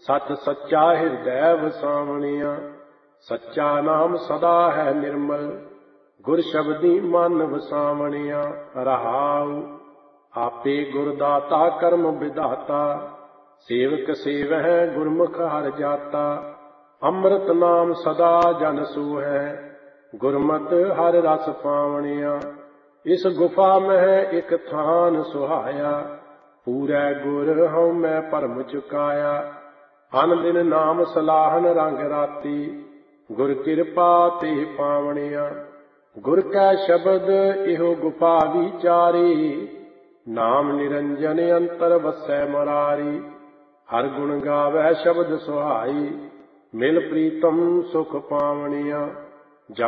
सच सच्चा हृदय वसावणिया। सच्चा नाम सदा है निर्मल, गुर शब्दी मन वसावणिया। रहाऊ आपे गुरदाता कर्म विधाता, सेवक सेवह गुरमुख हर जाता। अमृत नाम सदा जन सूहै, गुरमत हर रस पावणिया। इस गुफा में एक थान सुहाया, पूरै गुर हऊँ मैं भरम चुकाया। अन दिन नाम सलाहन रंग राती, गुर कृपा ते पावणिया। गुर कै शब्द इहो गुफा विचारी, नाम निरंजन अंतर वसै मरारी। हर गुण गावै शब्द सुहाई, मिल प्रीतम सुख पावणिया।